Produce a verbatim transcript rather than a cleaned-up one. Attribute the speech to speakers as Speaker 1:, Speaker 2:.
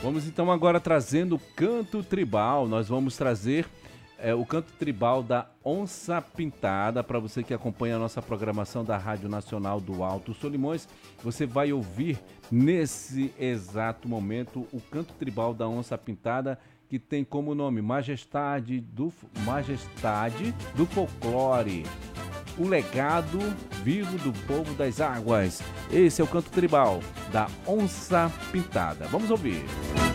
Speaker 1: Vamos então agora trazendo o canto tribal. Nós vamos trazer é, o canto tribal da Onça Pintada. Para você que acompanha a nossa programação da Rádio Nacional do Alto Solimões, você vai ouvir nesse exato momento o canto tribal da Onça Pintada, que tem como nome Majestade do, Majestade do Folclore, o legado vivo do povo das águas. Esse é o canto tribal da Onça Pintada. Vamos ouvir.